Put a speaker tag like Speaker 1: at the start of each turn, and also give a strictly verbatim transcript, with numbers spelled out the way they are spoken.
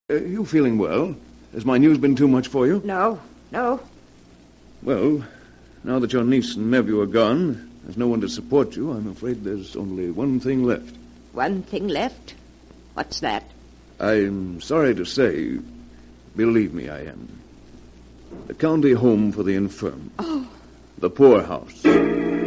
Speaker 1: Uh, you feeling well? Has my news been too much for you?
Speaker 2: No, no.
Speaker 1: Well, now that your niece and nephew are gone, there's no one to support you. I'm afraid there's only one thing left.
Speaker 2: One thing left? What's that?
Speaker 1: I'm sorry to say, believe me, I am. The county home for the infirm.
Speaker 2: Oh.
Speaker 1: The poorhouse.